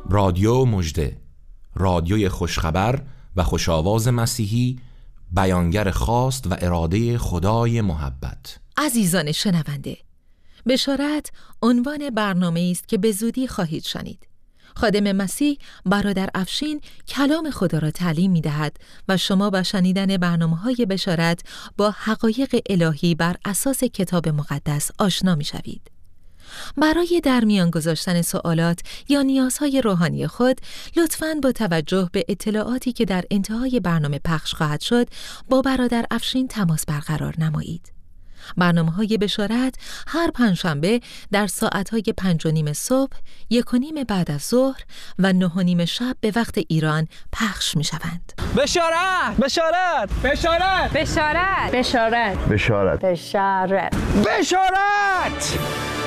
رادیو مژده، رادیوی خوشخبر و خوشاواز مسیحی، بیانگر خواست و اراده خدای محبت. عزیزان شنونده، بشارت عنوان برنامه است که به زودی خواهید شنید. خادم مسیح برادر افشین کلام خدا را تعلیم می دهد و شما با شنیدن برنامه‌های بشارت با حقایق الهی بر اساس کتاب مقدس آشنا می شوید. برای در میان گذاشتن سوالات یا نیازهای روحانی خود، لطفاً با توجه به اطلاعاتی که در انتهای برنامه پخش خواهد شد، با برادر افشین تماس برقرار نمایید. برنامه‌های بشارت هر پنجشنبه در ساعت‌های 5:30 صبح، 1:30 بعد از ظهر و 9:30 شب به وقت ایران پخش می‌شوند. بشارت! بشارت! بشارت! بشارت! بشارت! بشارت! بشارت! بشارت!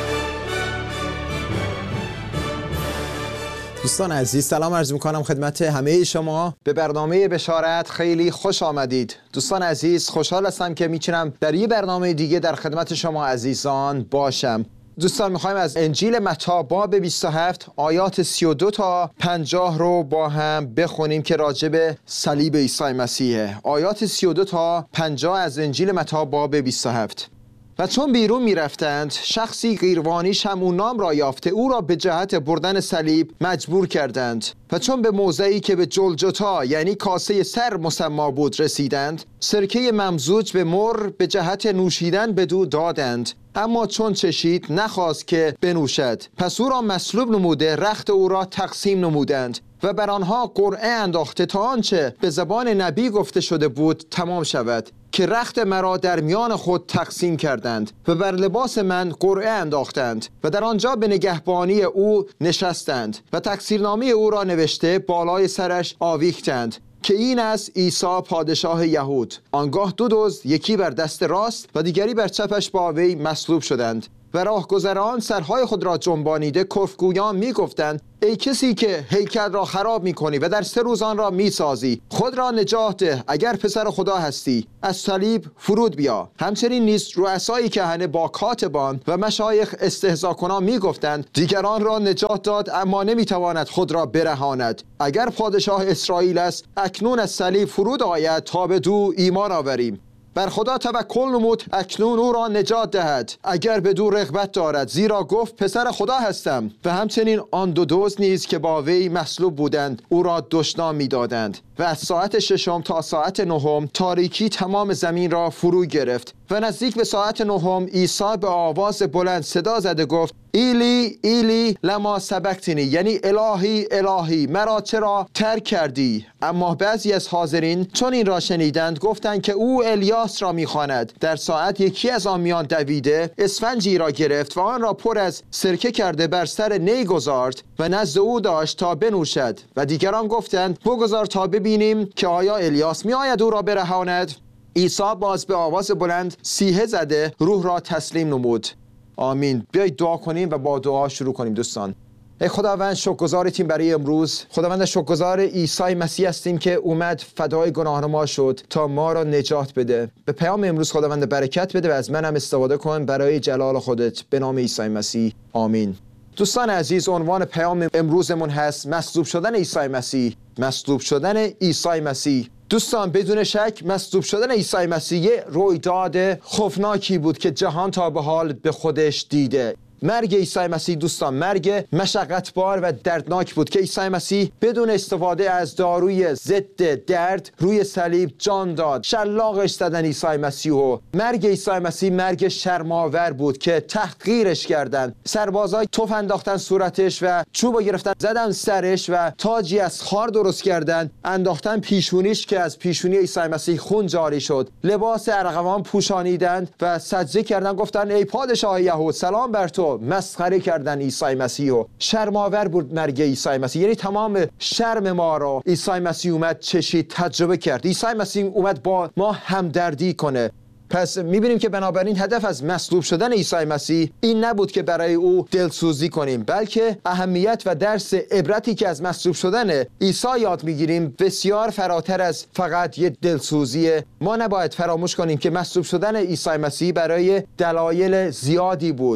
دوستان عزیز، سلام عرض میکنم خدمت همه شما. به برنامه بشارت خیلی خوش آمدید. دوستان عزیز، خوشحال هستم که میتونم در یه برنامه دیگه در خدمت شما عزیزان باشم. دوستان، میخوایم از انجیل متی باب 27 آیات 32 تا 50 رو با هم بخونیم که راجع به صلیب عیسی مسیحه. آیات 32 تا 50 از انجیل متی باب 27. و چون بیرون می رفتند، شخصی قیروانیش هم اون نام را یافته او را به جهت بردن صلیب مجبور کردند. و چون به موضعی که به جلجتا یعنی کاسه سر مسما بود رسیدند، سرکه ممزوج به مر به جهت نوشیدن بدو دادند. اما چون چشید نخواست که بنوشد، پس او را مصلوب نموده رخت او را تقسیم نمودند و بر آنها قرعه انداخته تا آنچه به زبان نبی گفته شده بود تمام شود، که رخت مرا در میان خود تقسیم کردند و بر لباس من قرعه انداختند و در آنجا به نگهبانی او نشستند و تقصیرنامه او را نوشته بالای سرش آویختند که این است عیسی پادشاه یهود. آنگاه دو دزد، یکی بر دست راست و دیگری بر چپش با وی مصلوب شدند. و راهگذران سرهای خود را جنبانیده کفرگویان می گفتند: ای کسی که هیکل را خراب می کنی و در 3 روز آن را می سازی، خود را نجات ده. اگر پسر خدا هستی، از صلیب فرود بیا. همچنین نیز رؤسای کهنه با کاتبان و مشایخ استهزا کنان می گفتند: دیگران را نجات داد اما نمی تواند خود را برهاند. اگر پادشاه اسرائیل است، اکنون از صلیب فرود آید تا به دو ایمان آوریم. بر خدا توکل نمود، اکنون او را نجات دهد اگر به دو رغبت دارد، زیرا گفت پسر خدا هستم. و همچنین آن دو دزد نیز که با وی مصلوب بودند او را دشنام می‌دادند. و از ساعت 6 تا ساعت 9 تاریکی تمام زمین را فرو گرفت. و نزدیک به ساعت 9 عیسی به آواز بلند صدا زده گفت: ایلی ایلی لما سبقتنی، یعنی الهی الهی مرا چرا ترک کردی؟ اما بعضی از حاضرین چون این را شنیدند گفتند که او الیاس را می‌خواند. در ساعت یکی از آن میان دویده اسفنجی را گرفت و آن را پر از سرکه کرده بر سر نی گذارد و نزد او داشت تا بنوشد. و دیگران گفتند: بگذار تا ببینیم که آیا الیاس می‌آید او را برهاند. عیسی باز به آواز بلند صیحه زده روح را تسلیم نمود. آمین. بیایید دعا کنیم و با دعا شروع کنیم. دوستان، ای خداوند، شکرگزارتیم برای امروز. خداوند، شکرگزار عیسی مسیح هستیم که اومد فدای گناهان ما شد تا ما را نجات بده. به پیام امروز خداوند برکت بده و از من هم استفاده کن برای جلال خودت، به نام عیسی مسیح. آمین. دوستان عزیز، عنوان پیام امروزمون هست مصلوب شدن عیسی مسیح. مصلوب شدن عیسی مسیح. دوستان، بدون شک مصلوب شدن عیسی مسیح رویداد خوفناکی بود که جهان تا به حال به خودش دیده. مرگ عیسی مسیح دوستان، مرگ مشقتبار و دردناک بود که عیسی مسیح بدون استفاده از داروی ضد درد روی صلیب جان داد. شلاقش زدن عیسی مسیح و مرگ عیسی مسیح مرگ شرم‌آور بود که تحقیرش کردند. سربازای توپ انداختن صورتش و چوب گرفتن زدن سرش و تاجی از خار درست کردند انداختن پیشونیش که از پیشونی عیسی مسیح خون جاری شد. لباس ارغوان پوشانیدند و سجده کردند، گفتند: ای پادشاه یهود، سلام بر تو. مسخره کردن عیسی مسیح و شرم‌آور بود مرگ عیسی مسیح. یعنی تمام شرم ما را عیسی مسیح اومد چشید، تجربه کرد. عیسی مسیح اومد با ما همدردی کنه. پس می‌بینیم که بنابراین هدف از مصلوب شدن عیسی مسیح این نبود که برای او دلسوزی کنیم، بلکه اهمیت و درس عبرتی که از مصلوب شدن عیسی یاد می‌گیریم بسیار فراتر از فقط یه دلسوزیه. ما نباید فراموش کنیم که مصلوب شدن عیسی مسیح برای دلایل زیادی بود.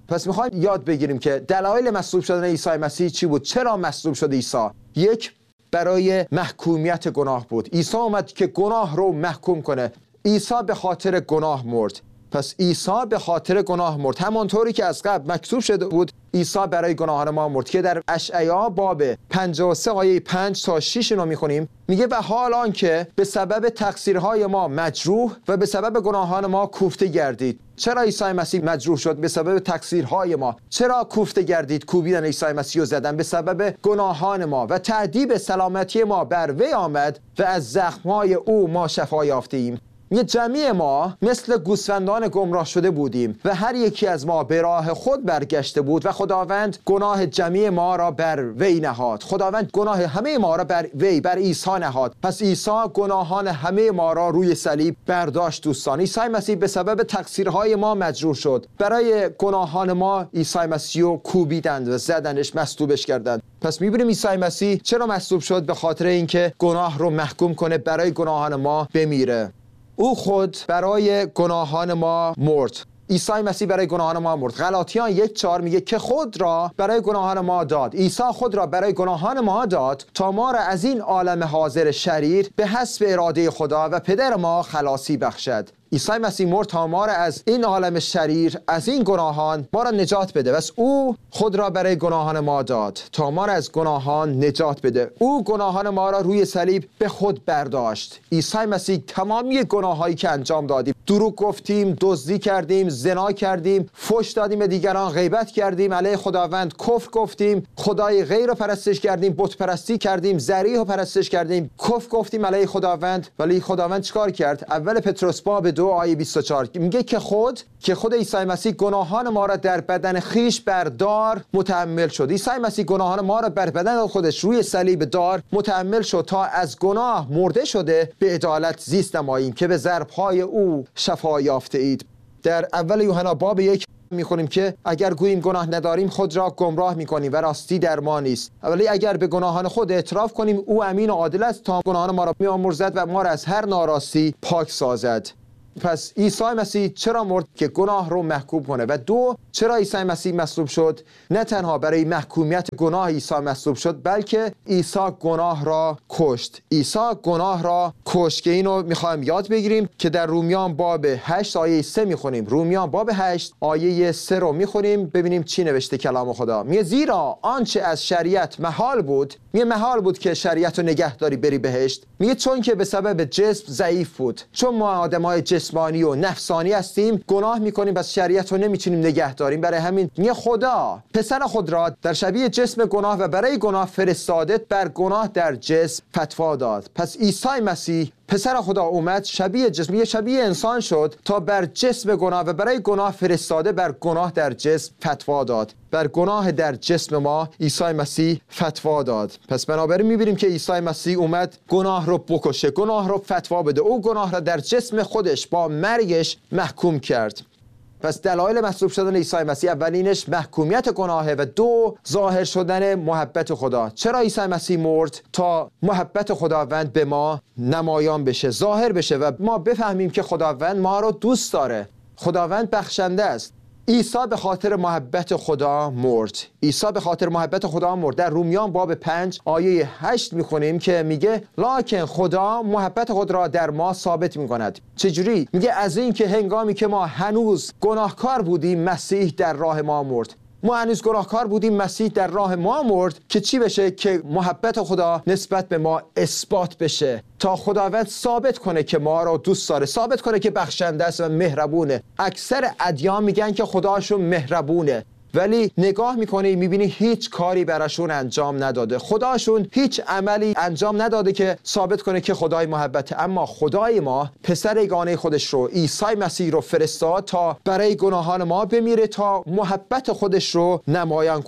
پس میخوایم یاد بگیریم که دلایل مصلوب شدن عیسی مسیح چی بود؟ چرا مصلوب شد عیسی؟ یک، برای محکومیت گناه بود. عیسی اومد که گناه رو محکوم کنه. عیسی به خاطر گناه مرد. پس عیسی به خاطر گناه مرد، همانطوری که از قبل مکتوب شده بود عیسی برای گناهان ما مرد که در اشعیا باب 53 آیه 5 تا 6 رو میخونیم. میگه و حال آنکه به سبب تقصیرهای ما مجروح و به سبب گناهان ما کوفته گردید. چرا عیسی مسیح مجروح شد؟ به سبب تقصیرهای ما. چرا کوفته گردید؟ کوبیدن عیسی مسیح رو زدن. به سبب گناهان ما و تأدیب سلامتی ما بر وی آمد و از زخمهای او ما شفا یافتیم. یه جمعی ما مثل گوسفندان گمراه شده بودیم و هر یکی از ما به راه خود برگشته بود و خداوند گناه جمعی ما را بر وی نهاد. خداوند گناه همه ما را بر وی، بر عیسی نهاد. پس عیسی گناهان همه ما را روی صلیب برداشت. دوستان، عیسی مسیح به سبب تقصیرهای ما مجروح شد. برای گناهان ما عیسی مسیح رو کوبیدند و زدنش، مصلوبش کردند. پس می‌بینیم عیسی مسیح چرا مصلوب شد؟ به خاطر اینکه گناه رو محکوم کنه، برای گناهان ما بمیره. او خود برای گناهان ما مرد. عیسی مسیح برای گناهان ما مرد. غلاطیان 1:4 میگه که خود را برای گناهان ما داد. عیسی خود را برای گناهان ما داد تا ما را از این عالم حاضر شریر به حسب اراده خدا و پدر ما خلاصی بخشد. عیسی مسیح مرد تا ما را از این عالم شریر، از این گناهان ما را نجات بده. پس او خود را برای گناهان ما داد تا ما را از گناهان نجات بده. او گناهان ما را روی صلیب به خود برداشت. عیسی مسیح تمامی گناهایی که انجام دادیم، دروغ گفتیم، دزدی کردیم، زنا کردیم، فحش دادیم به دیگران، غیبت کردیم، علیه خداوند کفر گفتیم، خدای غیر رو پرستش کردیم، بت پرستی کردیم، ذریح رو پرستش کردیم، کفر گفتیم علیه خداوند. ولی خداوند چیکار کرد؟ اول پتروس باب 2 آیه 24 میگه که خود عیسی مسیح گناهان ما را در بدن خیش بر دار متحمل شد. عیسی مسیح گناهان ما را بر بدن خودش روی صلیب دار متحمل شد تا از گناه مرده شده به عدالت زیست نماییم که به ضرب‌های او شفا یافته اید. در اول یوحنا باب 1 میخونیم که اگر گوییم گناه نداریم خود را گمراه میکنیم و راستی در ما نیست. ولی اگر به گناهان خود اعتراف کنیم او امین و عادل است تا گناهان ما را بیامرزد و ما را از هر ناراستی پاک سازد. پس عیسی مسیح چرا مرد؟ که گناه رو محکوم کنه. و دو، چرا عیسی مسیح مصلوب شد؟ نه تنها برای محکومیت گناه عیسی مصلوب شد، بلکه عیسی گناه را کشت. عیسی گناه را کشت که اینو میخوایم یاد بگیریم که در رومیان باب 8 آیه 3 میخونیم. رومیان باب 8 آیه 3 رو میخونیم، ببینیم چی نوشته کلام خدا. میگه زیرا آنچه از شریعت محال بود، میگه محال بود که شریعت رو نگهداری بری بهشت. میگه چون که به سبب جسم ضعیف بود. چون ما آدمای جسمانی و نفسانی هستیم، گناه میکنیم، پس شریعت رو نمیتونیم نگه داریم. برای همین میگه خدا پسر خود را در شبیه جسم گناه و برای گناه فرستاده بر گناه در جسم فتوا داد. پس عیسی مسیح پسر خدا اومد، شبیه جسم، شبیه انسان شد تا بر جسم گناه و برای گناه فرستاده بر گناه در جسم فتوا داد. بر گناه در جسم ما عیسی مسیح فتوا داد. پس بنابراین میبینیم که عیسی مسیح اومد گناه رو بکشه، گناه رو فتوا بده. او گناه را در جسم خودش با مرگش محکوم کرد. پس دلایل مصلوب شدن عیسی مسیح اولینش محکومیت گناهه و دو، ظاهر شدن محبت خدا. چرا عیسی مسیح مرد؟ تا محبت خداوند به ما نمایان بشه، ظاهر بشه و ما بفهمیم که خداوند ما رو دوست داره. خداوند بخشنده است. عیسی به خاطر محبت خدا مرد. عیسی به خاطر محبت خدا مرد. در رومیان باب 5 آیه 8 میخونیم که میگه لکن خدا محبت خود را در ما ثابت میکند. چجوری؟ میگه از این که هنگامی که ما هنوز گناهکار بودیم مسیح در راه ما مرد. ما هنوز گناهکار بودیم، مسیح در راه ما مرد که چی بشه؟ که محبت خدا نسبت به ما اثبات بشه، تا خداوند ثابت کنه که ما رو دوست داره، ثابت کنه که بخشنده است و مهربونه. اکثر ادیان میگن که خداشون مهربونه، ولی نگاه میکنی میبینی هیچ کاری براشون انجام نداده. خداشون هیچ عملی انجام نداده که ثابت کنه که خدای محبته. اما خدای ما پسر یگانه خودش رو، عیسی مسیح رو فرستاد تا برای گناهان ما بمیره، تا محبت خودش رو نمایان کنه.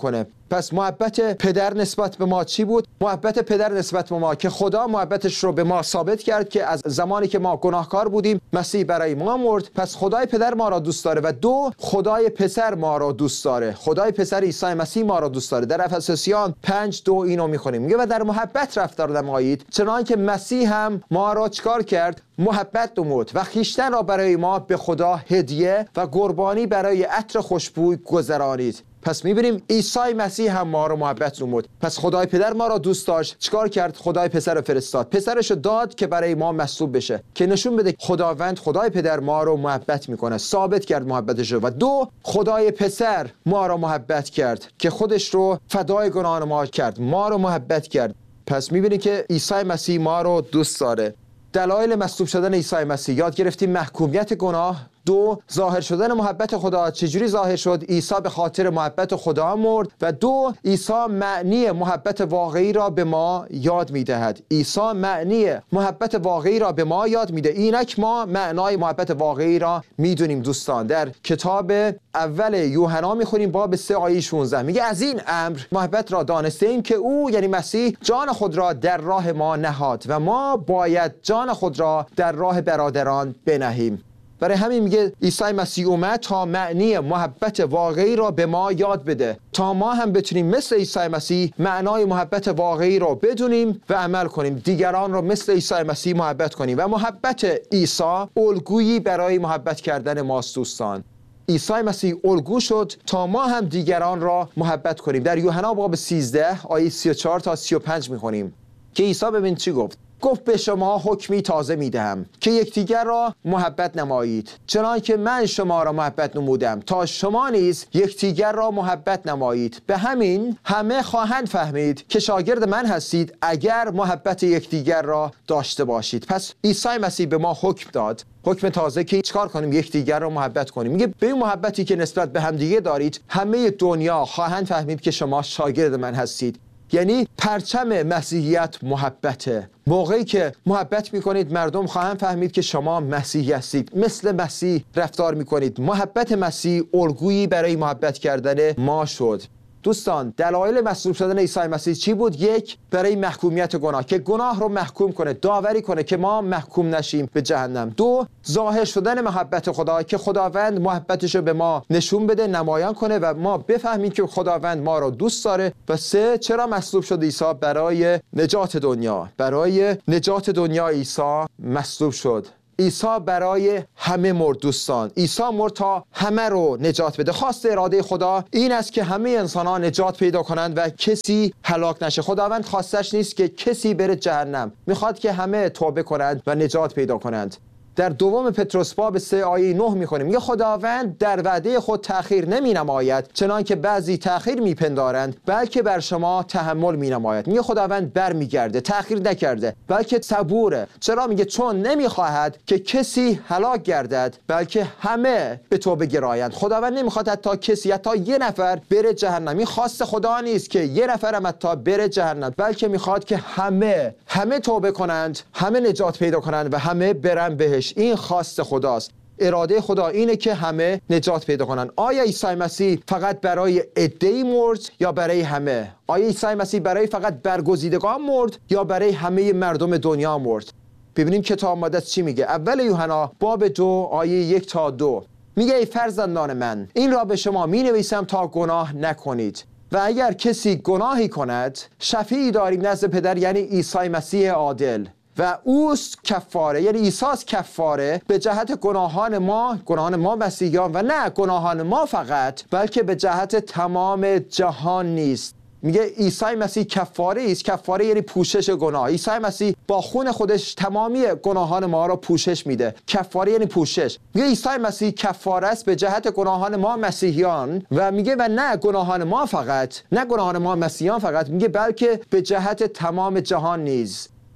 پس محبت پدر نسبت به ما چی بود؟ محبت پدر نسبت به ما که خدا محبتش رو به ما ثابت کرد که از زمانی که ما گناهکار بودیم مسیح برای ما مرد. پس خدای پدر ما را دوست داره و دو، خدای پسر ما را دوست داره. خدای پسر عیسی مسیح ما را دوست داره. در افسوسیان 5:2 اینو میخونیم، میگه و در محبت رفتار نمایید چنانکه مسیح هم ما را چیکار کرد؟ محبت نمود و خویشتن را برای ما به خدا هدیه و قربانی برای عطر خوشبو گذرانید. پس میبینیم عیسی مسیح هم ما رو محبت نمود. پس خدای پدر ما را دوست داشت، چیکار کرد؟ خدای پسر رو فرستاد، پسرش رو داد که برای ما مصلوب بشه، که نشون بده خداوند خدای پدر ما رو محبت میکنه، ثابت کرد محبتش رو. و دو، خدای پسر ما رو محبت کرد که خودش رو فدای گناهان ما کرد، ما رو محبت کرد. پس میبینی که عیسی مسیح ما رو دوست داره. دلایل مصلوب شدن عیسی مسیح: یاد گرفتیم محکومیت گناه. دو، ظاهر شدن محبت خدا. چجوری ظاهر شد؟ عیسی به خاطر محبت خدا مرد. و دو، عیسی معنی محبت واقعی را به ما یاد میدهد. عیسی معنی محبت واقعی را به ما یاد میده. اینک ما معنای محبت واقعی را میدونیم دوستان. در کتاب اول یوحنا میخونیم باب 3 آیه 16 میگه از این امر محبت را دانسته ایم که او یعنی مسیح جان خود را در راه ما نهاد و ما باید جان خود را در راه برادران بنهیم. برای همین میگه عیسی مسیح اومد تا معنی محبت واقعی را به ما یاد بده، تا ما هم بتونیم مثل عیسی مسیح معنای محبت واقعی را بدونیم و عمل کنیم، دیگران را مثل عیسی مسیح محبت کنیم. و محبت عیسی الگویی برای محبت کردن ماست دوستان. عیسی مسیح الگو شد تا ما هم دیگران را محبت کنیم. در یوحنا باب 13 آیه 34 تا 35 میخونیم که عیسی ببین چی گفت. گفت به شما حکمی تازه میدهم که یکدیگر را محبت نمایید، چنانکه من شما را محبت نمودم تا شما نیز یکدیگر را محبت نمایید. به همین همه خواهند فهمید که شاگرد من هستید اگر محبت یکدیگر را داشته باشید. پس عیسی مسیح به ما حکم داد، حکم تازه که چیکار کنیم؟ یکدیگر را محبت کنیم. میگه به این محبتی که نسبت به هم دیگه دارید همه دنیا خواهند فهمید که شما شاگرد من هستید. یعنی پرچم مسیحیت محبته. موقعی که محبت میکنید مردم خواهند فهمید که شما مسیحی هستید، مثل مسیح رفتار میکنید. محبت مسیح الگویی برای محبت کردن ما شد. دوستان دلایل مصلوب شدن عیسی مسیح چی بود؟ یک، برای محکومیت گناه، که گناه رو محکوم کنه، داوری کنه که ما محکوم نشیم به جهنم. دو، ظاهر شدن محبت خدا، که خداوند محبتش رو به ما نشون بده، نمایان کنه و ما بفهمیم که خداوند ما رو دوست داره. و سه، چرا مصلوب شد عیسی؟ برای نجات دنیا. برای نجات دنیا عیسی مصلوب شد. عیسی برای همه مرد دوستان. عیسی مرد تا همه رو نجات بده. خواست اراده خدا این است که همه انسان‌ها نجات پیدا کنند و کسی هلاک نشه. خداوند خواستش نیست که کسی بره جهنم، میخواد که همه توبه کنند و نجات پیدا کنند. در دوم پتروس باب 3 آیه 9 میخونیم میگه خداوند در وعده خود تأخیر نمی نماید چنانکه بعضی تأخیر میپندارند، بلکه بر شما تحمل می نماید. میگه خداوند برمیگرده، تأخیر نکرده، بلکه صبوره. چرا؟ میگه چون نمیخواهد که کسی هلاک گردد بلکه همه به توبه گرایند. خداوند نمیخواد حتی کسی، حتی یه نفر بره جهنم. این خواست خدا نیست که یه نفر هم حتی بره جهنم، بلکه میخواد که همه توبه کنند، همه نجات پیدا کنند و همه برن بهش. این خواست خداست. اراده خدا اینه که همه نجات پیدا کنن. آیا عیسی مسیح فقط برای عده‌ای مرد یا برای همه؟ آیا عیسی مسیح برای فقط برگزیدگان مرد یا برای همه مردم دنیا مرد؟ ببینیم کتاب مقدس چی میگه. اول یوحنا باب 2 آیه 1 تا 2 میگه ای فرزندان من، این را به شما می نویسم تا گناه نکنید. و اگر کسی گناهی کند شفیعی داریم نزد پدر، یعنی عیسی مسیح عادل، و اوست کفاره، یعنی عیسی‌ست کفاره به جهت گناهان ما مسیحیان، و نه گناهان ما فقط بلکه به جهت تمام جهان نیست. میگه عیسی مسیح کفاره است. کفاره یعنی پوشش گناه. عیسی مسیح با خون خودش تمامی گناهان ما را پوشش میده. کفاره یعنی پوشش. میگه عیسی مسیح کفاره است به جهت گناهان ما مسیحیان، و میگه و نه گناهان ما مسیحیان فقط، میگه بلکه به جهت تمام جهان نیز.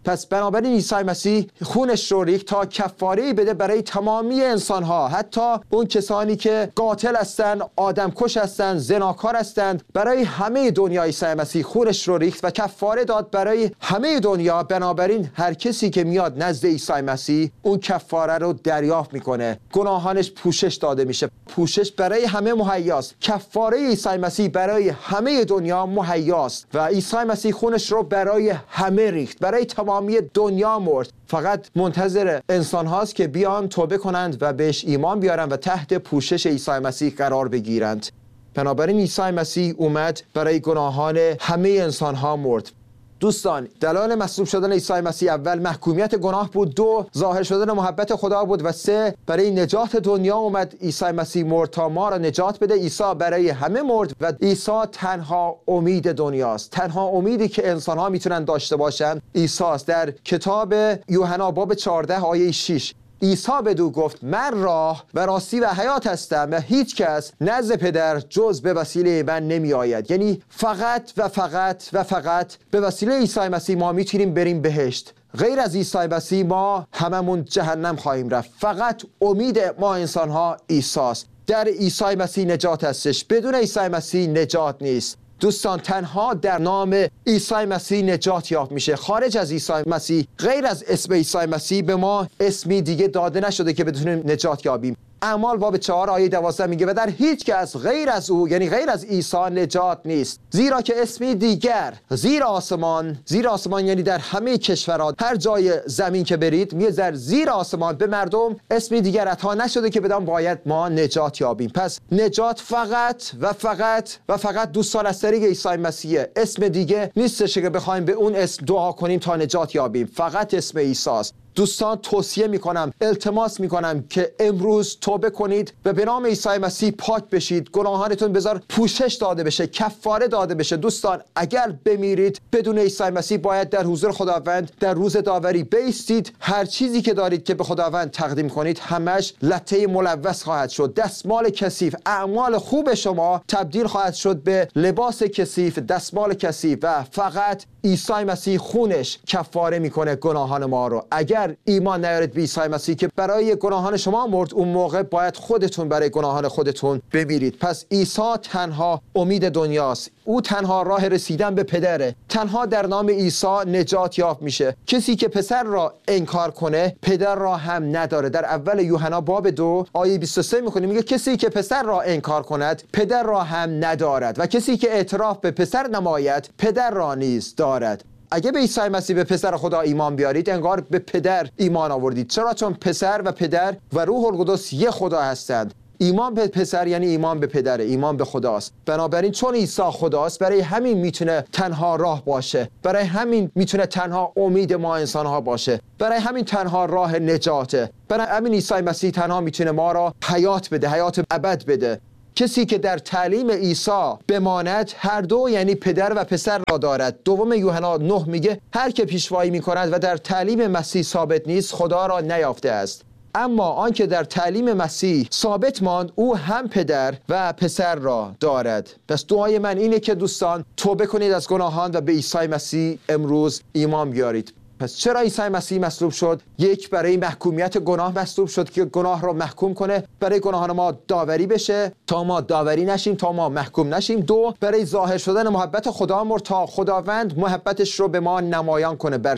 پس بنابراین عیسی مسیح خونش رو ریخت تا کفاره بده برای تمامی انسانها، حتی اون کسانی که قاتل هستن، آدمکش هستن، زناکار هستند. برای همه دنیا عیسی مسیح خونش رو ریخت و کفاره داد برای همه دنیا. بنابراین هر کسی که میاد نزد عیسی مسیح اون کفاره رو دریافت میکنه، گناهانش پوشش داده میشه. پوشش برای همه مهیاست، کفاره عیسی مسیح برای همه دنیا مهیاست و عیسی مسیح خونش رو برای همه ریخت، برای تمامی دنیا مرد. فقط منتظر انسان هاست که بیان توبه کنند و بهش ایمان بیارن و تحت پوشش عیسی مسیح قرار بگیرند. بنابراین عیسی مسیح اومد برای گناهان همه انسان ها مرد. دوستان، دلایل مصلوب شدن عیسی مسیح: اول محکومیت گناه بود، دو ظاهر شدن محبت خدا بود و سه برای نجات دنیا اومد عیسی مسیح مرد تا ما را نجات بده. عیسی برای همه مرد و عیسی تنها امید دنیاست، تنها امیدی که انسان ها میتونن داشته باشن عیسی است. در کتاب یوحنا باب 14 آیه 6 عیسی بدو گفت: من راه و راستی و حیات هستم و هیچ کس نزد پدر جز به وسیله من نمی آید. یعنی فقط و فقط و فقط به وسیله عیسی مسیح ما میتونیم بریم بهشت. غیر از عیسی مسیح ما هممون جهنم خواهیم رفت. فقط امید ما انسان ها عیسی است. در عیسی مسیح نجات هستش، بدون عیسی مسیح نجات نیست. دوستان، تنها در نام عیسی مسیح نجات یافت میشه. خارج از عیسی مسیح، غیر از اسم عیسی مسیح، به ما اسمی دیگه داده نشده که بتونیم نجات یابیم. اعمال باب 4 آیه 12 میگه: و در هیچ کس غیر از او، یعنی غیر از عیسی، نجات نیست، زیرا که اسمی دیگر زیر آسمان یعنی در همه کشورها، هر جای زمین که برید میگه در زیر آسمان به مردم اسمی دیگر عطا نشده که بدان باید ما نجات یابیم. پس نجات فقط و فقط و فقط دوستان از طریق عیسی مسیح. اسم دیگه نیستش که بخوایم به اون اسم دعا کنیم تا نجات یابیم، فقط اسم عیسی است. دوستان، توصیه میکنم، التماس میکنم که امروز توبه کنید و به نام عیسی مسیح پاک بشید. گناهانتون بذار پوشش داده بشه، کفاره داده بشه. دوستان، اگر بمیرید بدون عیسی مسیح باید در حضور خداوند در روز داوری بایستید. هر چیزی که دارید که به خداوند تقدیم کنید همش لته ملوث خواهد شد. دستمال کثیف، اعمال خوب شما تبدیل خواهد شد به لباس کثیف، دستمال کثیف و فقط عیسی مسیح خونش کفاره میکنه گناهان ما رو. اگر ایمان نیارید به عیسی مسیح که برای گناهان شما مرد، اون موقع باید خودتون برای گناهان خودتون بمیرید. پس عیسی تنها امید دنیاست، او تنها راه رسیدن به پدره. تنها در نام عیسی نجات یافت میشه. کسی که پسر را انکار کنه پدر را هم نداره. در اول یوحنا باب 2 آیه 23 میخونیم، میگه کسی که پسر را انکار کند پدر را هم ندارد و کسی که اعتراف به پسر نماید پدر را نیز دارد. اگه به عیسی مسیح به پسر خدا ایمان بیارید انگار به پدر ایمان آوردید. چرا؟ چون پسر و پدر و روح القدس یک خدا هستند. ایمان به پسر یعنی ایمان به پدر، ایمان به خداست. بنابراین چون عیسی خداست، برای همین میتونه تنها راه باشه، برای همین میتونه تنها امید ما انسان ها باشه، برای همین تنها راه نجاته. برای همین عیسی مسیح تنها میتونه ما را حیات بده، حیات ابد بده. کسی که در تعلیم عیسی بماند هر دو یعنی پدر و پسر را دارد. دوم یوحنا 9 میگه هر که پیشوایی میکند و در تعلیم مسیح ثابت نیست خدا را نیافته است. اما آنکه در تعلیم مسیح ثابت ماند او هم پدر و پسر را دارد. پس دعای من اینه که دوستان توبه کنید از گناهان و به عیسی مسیح امروز ایمان بیارید. پس چرا عیسی مسیح مصلوب شد؟ یک، برای محکومیت گناه مصلوب شد که گناه را محکوم کنه، برای گناهان ما داوری بشه تا ما داوری نشیم، تا ما محکوم نشیم. دو، برای ظاهر شدن محبت خدا مرد تا خداوند محبتش رو به ما نمایان کنه بر